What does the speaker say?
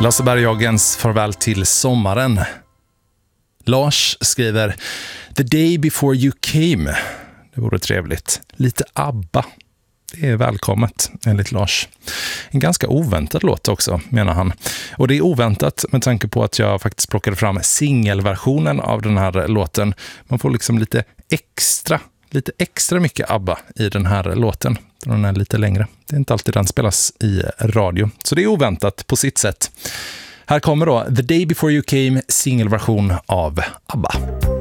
Lasse Berghagens farväl till sommaren. Lars skriver The day before you came. Det vore trevligt. Lite ABBA. Det är välkommet, enligt Lars. En ganska oväntad låt också, menar han. Och det är oväntat med tanke på att jag faktiskt plockade fram singelversionen av den här låten. Man får liksom lite extra mycket ABBA i den här låten. Den är lite längre. Det är inte alltid den spelas i radio. Så det är oväntat på sitt sätt. Här kommer då The Day Before You Came, singelversion av ABBA.